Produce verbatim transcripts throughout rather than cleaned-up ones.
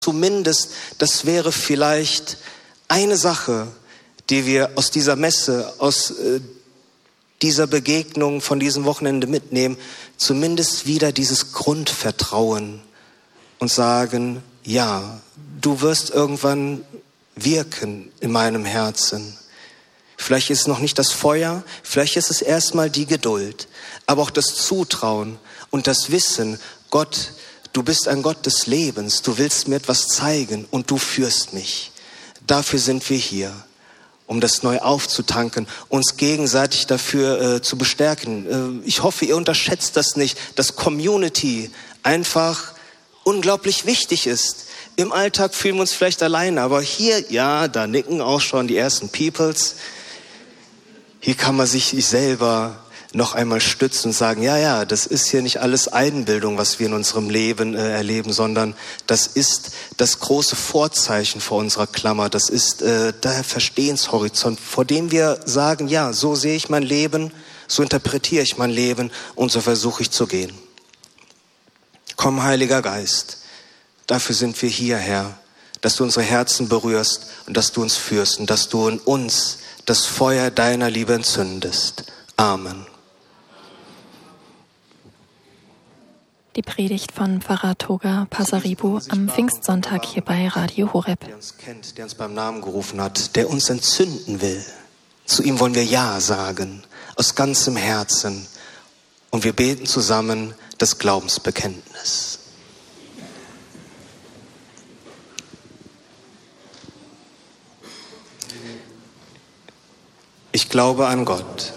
Zumindest, das wäre vielleicht eine Sache, die wir aus dieser Messe, aus äh, dieser Begegnung von diesem Wochenende mitnehmen, zumindest wieder dieses Grundvertrauen und sagen, ja, du wirst irgendwann wirken in meinem Herzen. Vielleicht ist es noch nicht das Feuer, vielleicht ist es erstmal die Geduld, aber auch das Zutrauen und das Wissen, Gott, du bist ein Gott des Lebens, du willst mir etwas zeigen und du führst mich. Dafür sind wir hier, um das neu aufzutanken, uns gegenseitig dafür äh, zu bestärken. Äh, ich hoffe, ihr unterschätzt das nicht, dass Community einfach unglaublich wichtig ist. Im Alltag fühlen wir uns vielleicht alleine, aber hier, ja, da nicken auch schon die ersten Peoples. Hier kann man sich selber noch einmal stützen und sagen, ja, ja, das ist hier nicht alles Einbildung, was wir in unserem Leben äh, erleben, sondern das ist das große Vorzeichen vor unserer Klammer. Das ist äh, der Verstehenshorizont, vor dem wir sagen, ja, so sehe ich mein Leben, so interpretiere ich mein Leben und so versuche ich zu gehen. Komm, Heiliger Geist, dafür sind wir hier, Herr, dass du unsere Herzen berührst und dass du uns führst und dass du in uns das Feuer deiner Liebe entzündest. Amen. Die Predigt von Pfarrer Toga Pasaribu am Pfingstsonntag hier bei Radio Horeb. Der uns kennt, der uns beim Namen gerufen hat, der uns entzünden will. Zu ihm wollen wir Ja sagen, aus ganzem Herzen. Und wir beten zusammen das Glaubensbekenntnis. Ich glaube an Gott,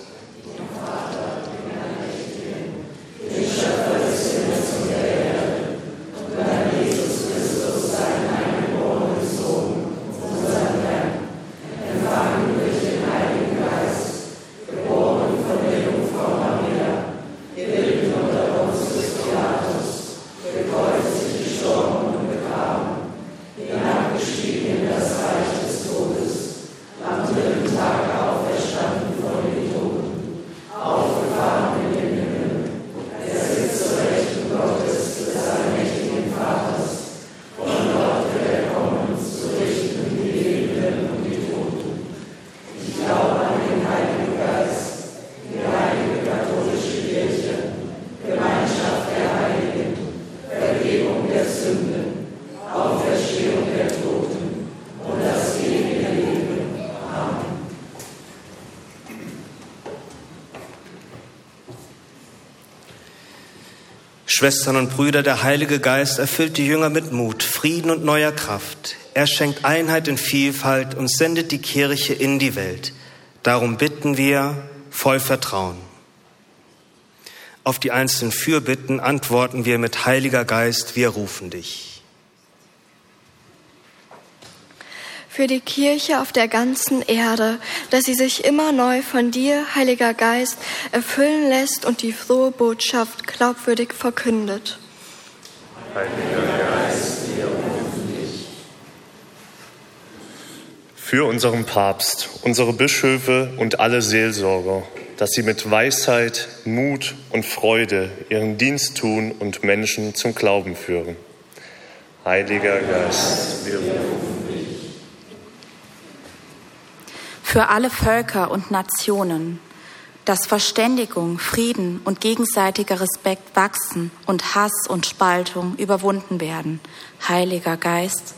Schwestern und Brüder, der Heilige Geist erfüllt die Jünger mit Mut, Frieden und neuer Kraft. Er schenkt Einheit in Vielfalt und sendet die Kirche in die Welt. Darum bitten wir voll Vertrauen. Auf die einzelnen Fürbitten antworten wir mit Heiliger Geist, wir rufen dich. Für die Kirche auf der ganzen Erde, dass sie sich immer neu von dir, Heiliger Geist, erfüllen lässt und die frohe Botschaft glaubwürdig verkündet. Heiliger Geist, wir rufen dich. Für unseren Papst, unsere Bischöfe und alle Seelsorger, dass sie mit Weisheit, Mut und Freude ihren Dienst tun und Menschen zum Glauben führen. Heiliger Geist, wir rufen dich. Für alle Völker und Nationen, dass Verständigung, Frieden und gegenseitiger Respekt wachsen und Hass und Spaltung überwunden werden. Heiliger Geist.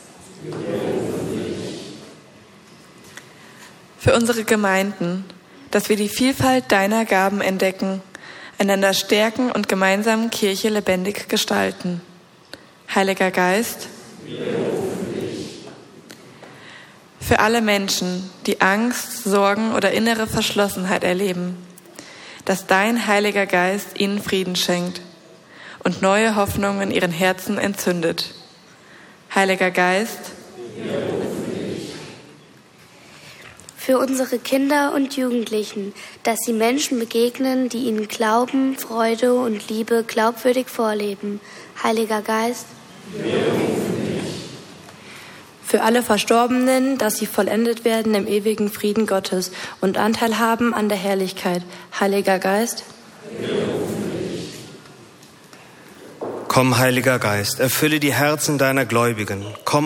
Für unsere Gemeinden, dass wir die Vielfalt deiner Gaben entdecken, einander stärken und gemeinsam Kirche lebendig gestalten. Heiliger Geist. Für alle Menschen, die Angst, Sorgen oder innere Verschlossenheit erleben, dass dein Heiliger Geist ihnen Frieden schenkt und neue Hoffnung in ihren Herzen entzündet. Heiliger Geist, für unsere Kinder und Jugendlichen, dass sie Menschen begegnen, die ihnen Glauben, Freude und Liebe glaubwürdig vorleben. Heiliger Geist, für alle Verstorbenen, dass sie vollendet werden im ewigen Frieden Gottes und Anteil haben an der Herrlichkeit. Heiliger Geist, Komm, Heiliger Geist, erfülle die Herzen deiner Gläubigen. Komm,